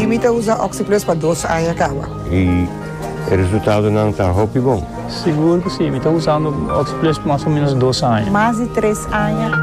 Sim, eu uso Oxyplus para 2 anos acaba. E o resultado não está bom? Seguro que sim, estou usando Oxyplus por mais ou menos 2 anos. Mais de 3 anos.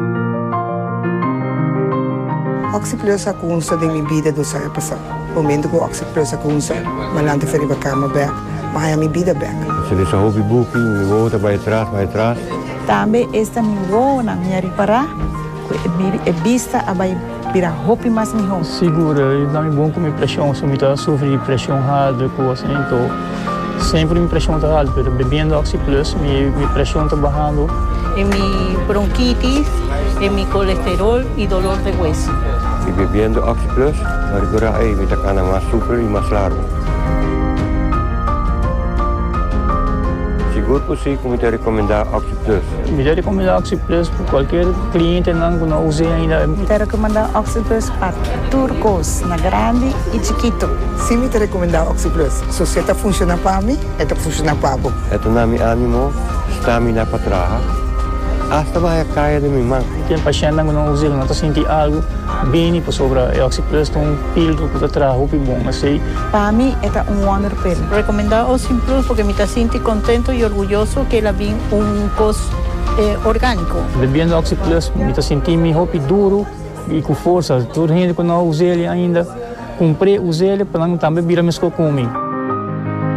Oxyplus é a de minha vida do ano passado. O momento que o Oxyplus é a mas não te para cama back, mas a minha vida back. Se ele só hobby book, me volta vai atrás. Também esta me vou na minha reparar, é vista a vai virar roupa mais melhor. Segura, dá me bom com minha pressão, se eu me sofrer pressão alta, coisa assim, então sempre minha pressão está alta, mas bebendo Oxyplus, minha pressão está baixando. É minha bronquitis, é meu colesterol e dolor de hueso. E bebendo Oxyplus, agora me está ficando mais super e mais largo. Seguro que sim, como te recomendar Oxyplus? Me recomendar Oxyplus para qualquer cliente que não use ainda. Me recomendar Oxyplus para turcos, na grande e chiquito. Sim, me recomendar Oxyplus. Se você está funcionando para mim, está funcionando para você. Ito na mi ânimo, stamina para trás. Hasta vai cair de minha mão. Tem paciente que não usa, não está sentindo algo bem para sobre a Oxyplus, tem pílula que está atrás, bom, assim. Para mim, é wonder pill. Recomendar Oxyplus porque me sinto contento e orgulhoso que ela vem coisa orgânico. Bebendo Oxyplus, me sinto minha roupa duro e com força. Toda gente que não usa ele ainda, comprei, usei ele para não também virar minhas comigo.